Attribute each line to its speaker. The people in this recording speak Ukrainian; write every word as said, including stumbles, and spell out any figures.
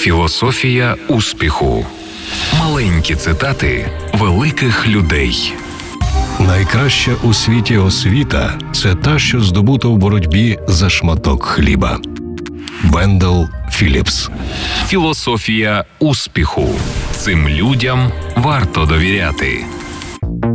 Speaker 1: Філософія успіху. Маленькі цитати великих людей.
Speaker 2: Найкраща у світі освіта – це та, що здобута в боротьбі за шматок хліба. Вендел Філіпс.
Speaker 1: Філософія успіху. Цим людям варто довіряти.